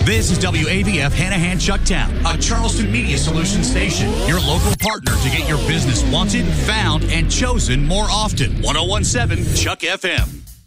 This is WAVF Hanahan Chucktown, a Charleston Media Solutions station. Your local partner to get your business wanted, found, and chosen more often. 1017 Chuck FM.